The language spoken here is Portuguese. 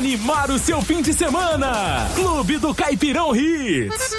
animar o seu fim de semana. Clube do Caipirão Hits.